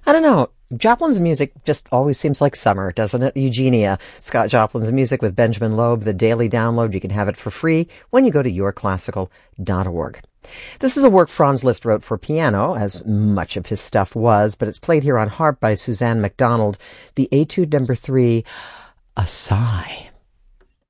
I don't know. Joplin's music just always seems like summer, doesn't it? Eugenia, Scott Joplin's music with Benjamin Loeb, the daily download. You can have it for free when you go to yourclassical.org. This is a work Franz Liszt wrote for piano, as much of his stuff was, but it's played here on harp by Suzanne MacDonald, the Etude No. 3, A Sigh.